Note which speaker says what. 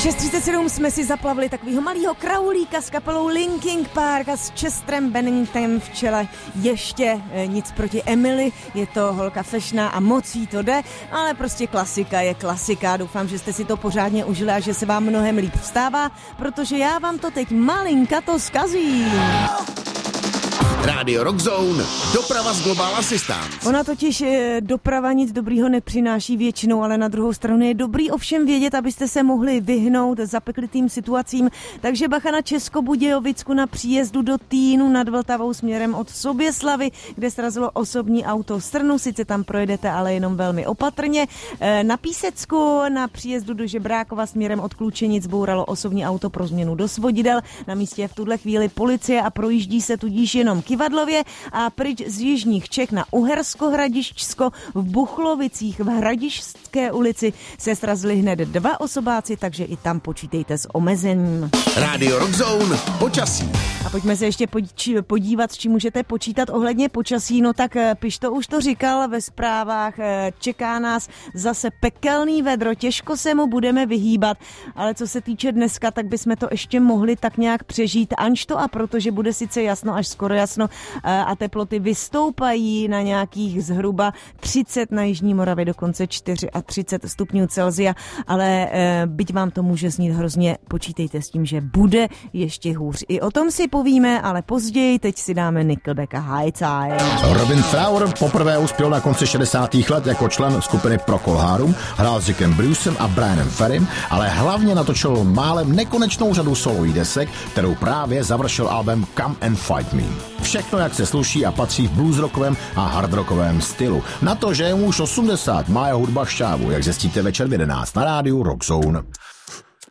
Speaker 1: 6:37 jsme si zaplavili takovýho malýho kraulíka s kapelou Linkin Park a s Chesterem Benningtonem v čele. Ještě nic proti Emily, je to holka fešná a moc jí to jde, ale prostě klasika je klasika. Doufám, že jste si to pořádně užili a že se vám mnohem líp vstává, protože já vám to teď malinka to zkazím.
Speaker 2: Rádio Rock Zone, doprava z Global Assistance.
Speaker 1: Ona totiž doprava nic dobrýho nepřináší většinou, ale na druhou stranu je dobrý ovšem vědět, abyste se mohli vyhnout zapeklitým situacím. Takže bacha na Českobudějovicku na příjezdu do Týnu nad Vltavou směrem od Soběslavy, kde srazilo osobní auto Strnu, sice tam projedete, ale jenom velmi opatrně. Na Písecku na příjezdu do Žebrákova směrem od Klučenic bouralo osobní auto pro změnu do svodidel. Na místě je v tuhle chvíli policie a projíždí se tudíž jenom Kivadlově a pryč z jižních Čech na Uhersko-Hradišťsko v Buchlovicích v Hradišťské ulici se srazili hned 2 osobáci, takže i tam počítejte s omezením.
Speaker 2: Rádio Rock Zone, počasí.
Speaker 1: A pojďme se ještě podívat, s čím můžete počítat ohledně počasí. No tak Pišto už to říkal ve zprávách, čeká nás zase pekelný vedro, těžko se mu budeme vyhýbat, ale co se týče dneska, tak bychom to ještě mohli tak nějak přežít, anžto a protože bude sice jasno až skoro jasno a teploty vystoupají na nějakých zhruba 30 na Jižní Moravě, dokonce 34 stupňů Celsia, ale byť vám to může znít hrozně, počítejte s tím, že bude ještě hůř. I o tom si povíme, ale později, teď si dáme Nickelback a High Tide.
Speaker 3: Robin Trower poprvé uspěl na konci 60. let jako člen skupiny Procol Harum, hrál s Jackem Brucem a Brianem Ferrym, ale hlavně natočil málem nekonečnou řadu solových desek, kterou právě završil album Come and Fight Me. Všechno, jak se sluší a patří v bluesrockovém a hardrockovém stylu. Na to, že je mu už 80, má jeho hudba šťávu, jak zjistíte večer v 11 na rádiu Rock Zone.